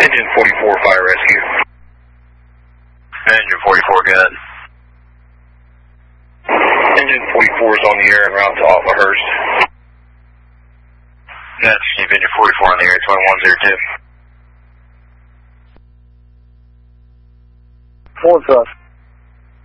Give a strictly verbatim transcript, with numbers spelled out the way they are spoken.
Engine forty-four, fire rescue. Engine forty-four, good. Engine forty-four is on the air en route to Alpahurst. Yes, you've Engine forty-four on the air, twenty-one zero two. Four trust.